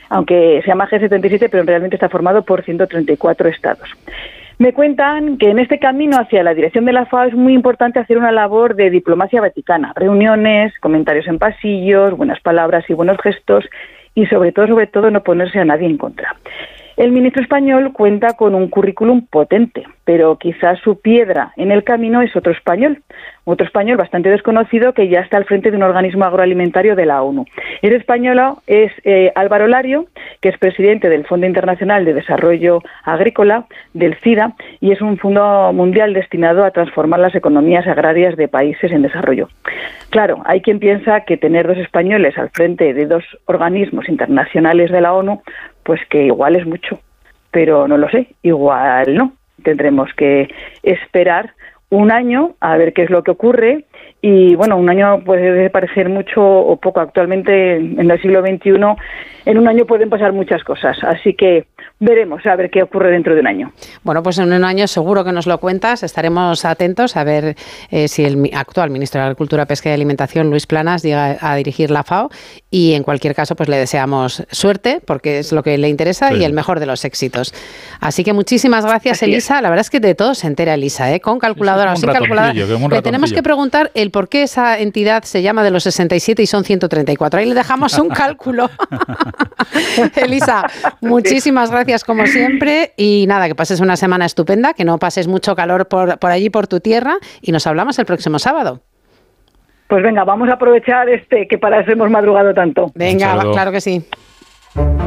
aunque se llama G77, pero realmente está formado por 134 estados. Me cuentan que en este camino hacia la dirección de la FAO es muy importante hacer una labor de diplomacia vaticana, reuniones, comentarios en pasillos, buenas palabras y buenos gestos, y sobre todo no ponerse a nadie en contra. El ministro español cuenta con un currículum potente, pero quizás su piedra en el camino es otro español bastante desconocido que ya está al frente de un organismo agroalimentario de la ONU. El español es Álvaro Lario, que es presidente del Fondo Internacional de Desarrollo Agrícola, del FIDA, y es un fondo mundial destinado a transformar las economías agrarias de países en desarrollo. Claro, hay quien piensa que tener dos españoles al frente de dos organismos internacionales de la ONU, pues que igual es mucho, pero no lo sé, igual no. Tendremos que esperar un año a ver qué es lo que ocurre y bueno, un año puede parecer mucho o poco. Actualmente en el siglo XXI, en un año pueden pasar muchas cosas, así que veremos a ver qué ocurre dentro de un año. Bueno, pues en un año seguro que nos lo cuentas, estaremos atentos a ver si el actual ministro de Agricultura, Pesca y Alimentación, Luis Planas, llega a dirigir la FAO y en cualquier caso pues le deseamos suerte porque es lo que le interesa y el mejor de los éxitos. Así que muchísimas gracias, Elisa. La verdad es que de todo se entera Elisa, con calculadora o sin calculadora. Le tenemos que preguntar el por qué esa entidad se llama de los 67 y son 134. Ahí le dejamos un cálculo. Elisa, muchísimas gracias como siempre y nada, que pases una semana estupenda, que no pases mucho calor por allí, por tu tierra y nos hablamos el próximo sábado. Pues venga, vamos a aprovechar que para eso hemos madrugado tanto. Venga, claro que sí.